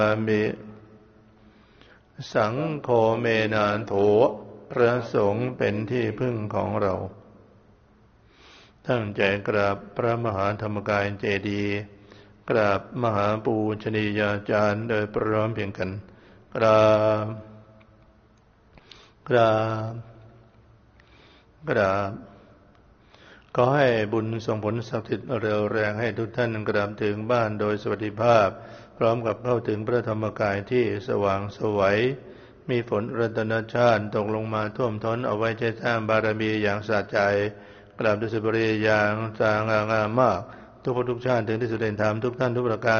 มิสังโฆเมนะโถพระสงฆ์เป็นที่พึ่งของเราตั้งใจกราบพระมหาธรรมกายเจดีย์กราบมหาปูชนียาจารย์โดยพร้อมเพรียงกันกราบกราบกราบขอให้บุญส่งผลศักดิ์สิทธิ์เร็วแรงให้ทุกท่านกลับถึงบ้านโดยสวัสดิภาพพร้อมกับเข้าถึงพระธรรมกายที่สว่างไสวมีฝนรัตนชาติตกลงมาท่วมท้นเอาไว้ใช้สร้างบารมีอย่างสะใจกราบด้วยสุบริยางสง่างามมากทุกภพทุกชาติถึงที่สุดแห่งธรรมทุกท่านทุกประการ